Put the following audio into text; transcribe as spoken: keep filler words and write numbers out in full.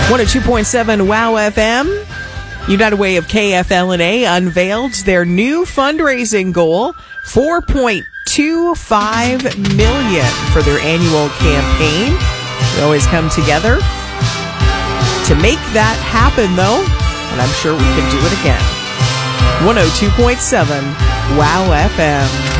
one oh two point seven WOW F M. United Way of K F L N A unveiled their new fundraising goal, four point two five million dollars for their annual campaign. They always come together to make that happen, though, and I'm sure we can do it again. one oh two point seven WOW F M.